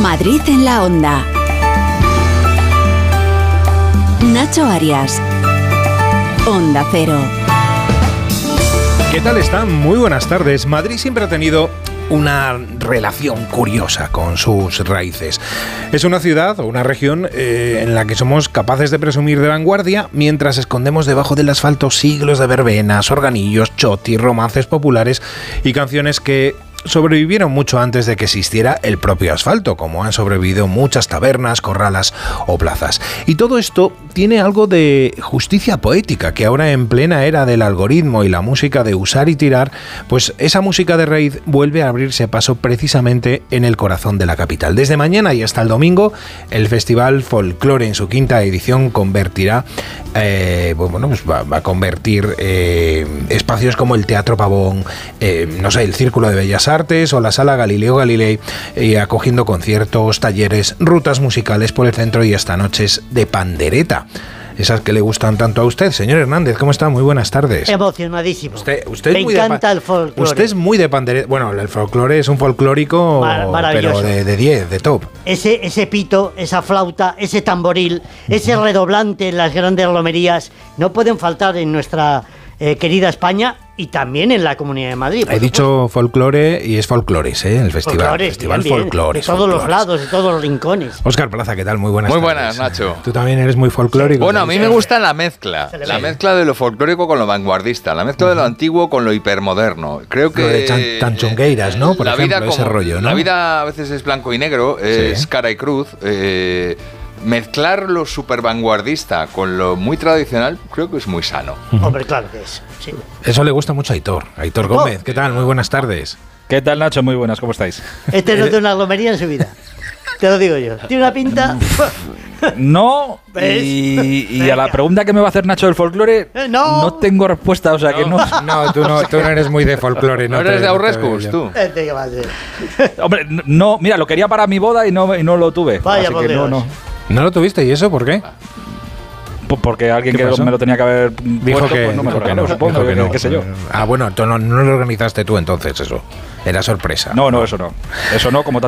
Madrid en la Onda. Nacho Arias. Onda Cero. ¿Qué tal están? Muy buenas tardes. Madrid siempre ha tenido una relación curiosa con sus raíces. Es una ciudad o una región en la que somos capaces de presumir de vanguardia mientras escondemos debajo del asfalto siglos de verbenas, organillos, chotis, romances populares y canciones que sobrevivieron mucho antes de que existiera el propio asfalto, como han sobrevivido muchas tabernas, corralas o plazas. Y todo esto tiene algo de justicia poética, que ahora en plena era del algoritmo y la música de usar y tirar, pues esa música de raíz vuelve a abrirse paso precisamente en el corazón de la capital. Desde mañana y hasta el domingo, el Festival Folklore en su quinta edición convertirá, va a convertir espacios como el Teatro Pavón, el Círculo de Bellas Artes o la Sala Galileo Galilei, acogiendo conciertos, talleres, rutas musicales por el centro y hasta noches de pandereta. Esas que le gustan tanto a usted. Señor Hernández, ¿cómo está? Muy buenas tardes. Emocionadísimo. Usted me encanta el folclore. Usted es muy de pandereta. Bueno, el folclore es un folclórico, pero de 10, de top. Ese pito, esa flauta, ese tamboril, ese redoblante en las grandes romerías no pueden faltar en nuestra querida España y también en la Comunidad de Madrid. He dicho folclore y es folclores, el festival. Festival Folclores. De todos los lados, de todos los rincones. Óscar Plaza, ¿qué tal? Muy buenas tardes. Muy buenas, Nacho. Tú también eres muy folclórico. Bueno, a mí me gusta la mezcla. La mezcla de lo folclórico con lo vanguardista. La mezcla de lo antiguo con lo hipermoderno. Creo que... Lo de Tanchongueiras, ¿no? Por ejemplo, ese rollo, ¿no? La vida a veces es blanco y negro, es cara y cruz. Mezclar lo super vanguardista con lo muy tradicional creo que es muy sano. Hombre, claro que es. Sí. Eso le gusta mucho a Aitor Gómez. ¿Qué tal? Muy buenas tardes. ¿Qué tal, Nacho? Muy buenas, ¿cómo estáis? Este no tiene una romería en su vida. Te lo digo yo. Tiene una pinta... No, y a la pregunta que me va a hacer Nacho del folclore, no tengo respuesta, o sea que no. No, tú no eres muy de folclore. No eres de Aurrescus, tú. Hombre, no, mira, lo quería para mi boda y no lo tuve. Vaya, así que ¿No lo tuviste? ¿Y eso por qué? Porque alguien que me lo tenía que haber dijo puesto, que pues no me lo dijo regaló, supongo, que no. qué sé yo. Ah, bueno, no lo organizaste tú entonces, eso. Era sorpresa. No, eso no. Eso no, como